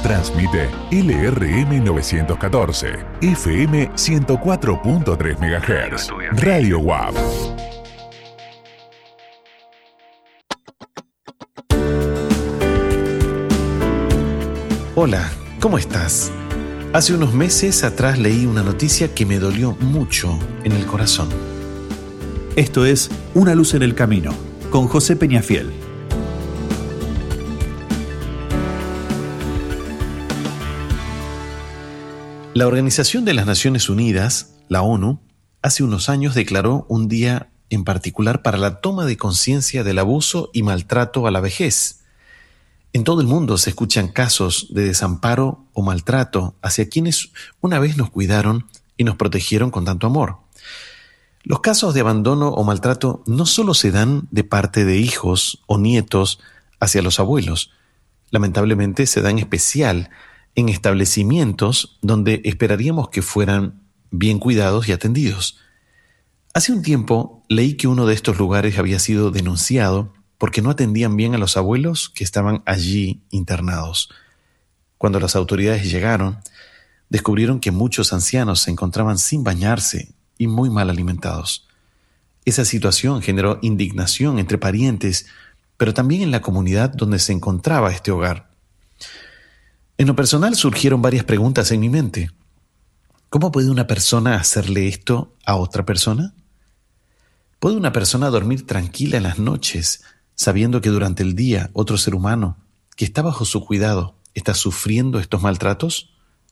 Transmite LRM 914, FM 104.3 MHz, Radio WAP. Hola, ¿cómo estás? Hace unos meses atrás leí una noticia que me dolió mucho en el corazón. Esto es Una luz en el camino, con José Peñafiel. La Organización de las Naciones Unidas, la ONU, hace unos años declaró un día en particular para la toma de conciencia del abuso y maltrato a la vejez. En todo el mundo se escuchan casos de desamparo o maltrato hacia quienes una vez nos cuidaron y nos protegieron con tanto amor. Los casos de abandono o maltrato no solo se dan de parte de hijos o nietos hacia los abuelos. Lamentablemente se dan en especial en establecimientos donde esperaríamos que fueran bien cuidados y atendidos. Hace un tiempo leí que uno de estos lugares había sido denunciado porque no atendían bien a los abuelos que estaban allí internados. Cuando las autoridades llegaron, descubrieron que muchos ancianos se encontraban sin bañarse y muy mal alimentados. Esa situación generó indignación entre parientes, pero también en la comunidad donde se encontraba este hogar. En lo personal surgieron varias preguntas en mi mente. ¿Cómo puede una persona hacerle esto a otra persona? ¿Puede una persona dormir tranquila en las noches, sabiendo que durante el día otro ser humano que está bajo su cuidado está sufriendo estos maltratos?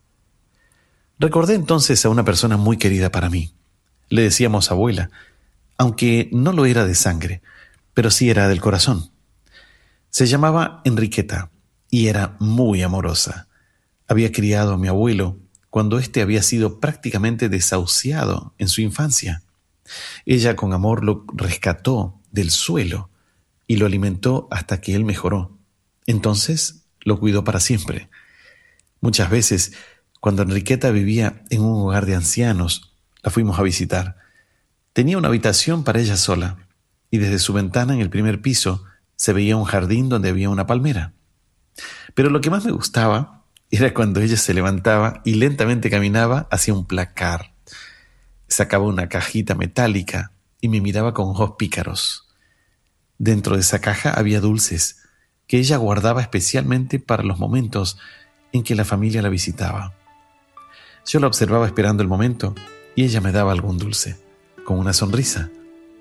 Recordé entonces a una persona muy querida para mí. Le decíamos abuela, aunque no lo era de sangre, pero sí era del corazón. Se llamaba Enriqueta y era muy amorosa. Había criado a mi abuelo cuando éste había sido prácticamente desahuciado en su infancia. Ella con amor lo rescató del suelo y lo alimentó hasta que él mejoró. Entonces lo cuidó para siempre. Muchas veces, cuando Enriqueta vivía en un hogar de ancianos, la fuimos a visitar. Tenía una habitación para ella sola y desde su ventana en el primer piso se veía un jardín donde había una palmera. Pero lo que más me gustaba era cuando ella se levantaba y lentamente caminaba hacia un placar. Sacaba una cajita metálica y me miraba con ojos pícaros. Dentro de esa caja había dulces que ella guardaba especialmente para los momentos en que la familia la visitaba. Yo la observaba esperando el momento y ella me daba algún dulce, con una sonrisa.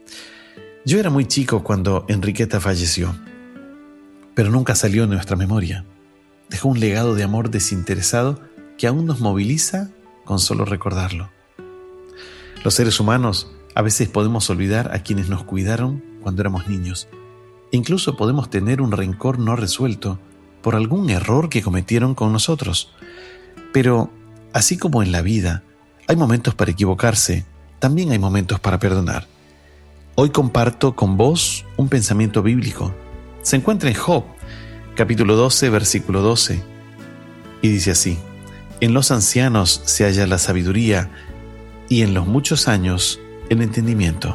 Yo era muy chico cuando Enriqueta falleció, pero nunca salió de nuestra memoria. Dejó un legado de amor desinteresado que aún nos moviliza con solo recordarlo. Los seres humanos a veces podemos olvidar a quienes nos cuidaron cuando éramos niños. E incluso podemos tener un rencor no resuelto por algún error que cometieron con nosotros. Pero, así como en la vida hay momentos para equivocarse, también hay momentos para perdonar. Hoy comparto con vos un pensamiento bíblico. Se encuentra en Job, capítulo 12, versículo 12, y dice así: en los ancianos se halla la sabiduría y en los muchos años el entendimiento.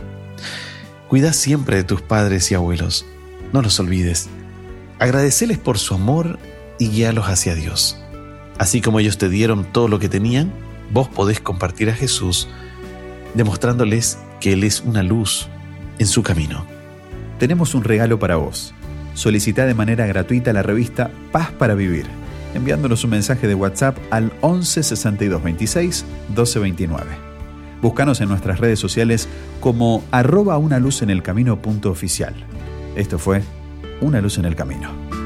Cuida siempre de tus padres y abuelos, no los olvides. Agradeceles por su amor y guíalos hacia Dios. Así como ellos te dieron todo lo que tenían, vos podés compartir a Jesús, demostrándoles que Él es una luz en su camino. Tenemos un regalo para vos. Solicita de manera gratuita la revista Paz para Vivir, enviándonos un mensaje de WhatsApp al 11 62 26 12 29. Búscanos en nuestras redes sociales como @unaluzenelcamino.oficial. Esto fue Una Luz en el Camino.